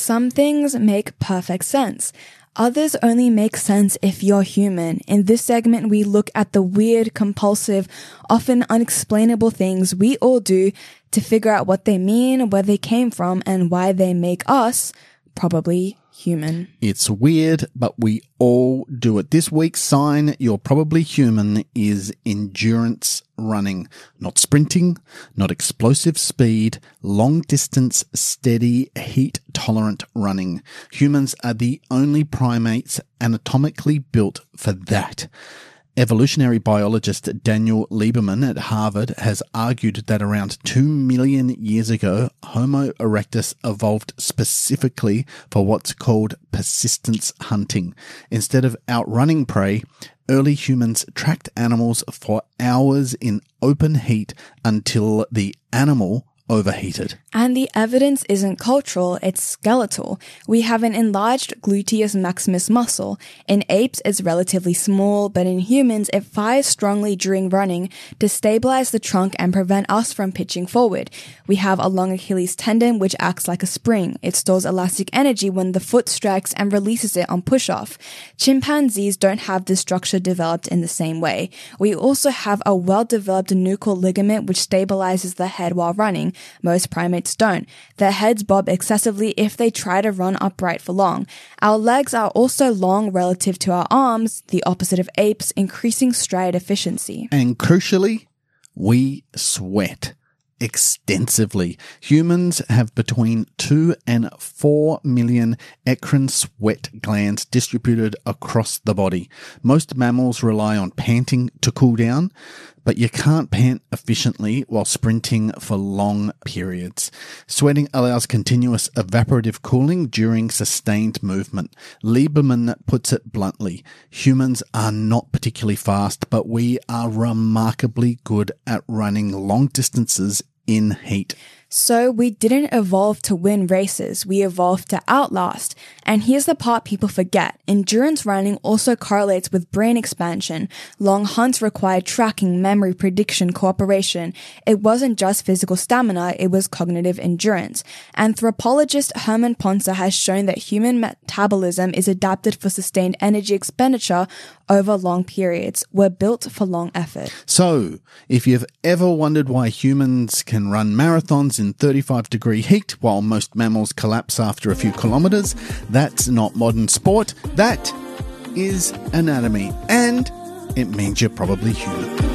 Some things make perfect sense. Others only make sense if you're human. In this segment, we look at the weird, compulsive, often unexplainable things we all do to figure out what they mean, where they came from, and why they make us probably human. It's weird, but we all do it. This week's sign you're probably human is endurance running. Not sprinting, not explosive speed, long distance, steady, heat-tolerant running. Humans are the only primates anatomically built for that. Evolutionary biologist Daniel Lieberman at Harvard has argued that around 2 million years ago, Homo erectus evolved specifically for what's called persistence hunting. Instead of outrunning prey, early humans tracked animals for hours in open heat until the animal overheated. And the evidence isn't cultural, it's skeletal. We have an enlarged gluteus maximus muscle. In apes, it's relatively small, but in humans, it fires strongly during running to stabilize the trunk and prevent us from pitching forward. We have a long Achilles tendon, which acts like a spring. It stores elastic energy when the foot strikes and releases it on push-off. Chimpanzees don't have this structure developed in the same way. We also have a well-developed nuchal ligament, which stabilizes the head while running. Most primates don't. Their heads bob excessively if they try to run upright for long. Our legs are also long relative to our arms, the opposite of apes, increasing stride efficiency. And crucially, we sweat extensively. Humans have between 2 and 4 million eccrine sweat glands distributed across the body. Most mammals rely on panting to cool down, but you can't pant efficiently while sprinting for long periods. Sweating allows continuous evaporative cooling during sustained movement. Lieberman puts it bluntly, humans are not particularly fast, but we are remarkably good at running long distances in heat. So we didn't evolve to win races, we evolved to outlast. And here's the part people forget. Endurance running also correlates with brain expansion. Long hunts required tracking, memory, prediction, cooperation. It wasn't just physical stamina, it was cognitive endurance. Anthropologist Herman Ponce has shown that human metabolism is adapted for sustained energy expenditure over long periods. We're built for long effort. So, if you've ever wondered why humans can run marathons in 35-degree heat while most mammals collapse after a few kilometers, that's not modern sport. That is anatomy, and it means you're probably human.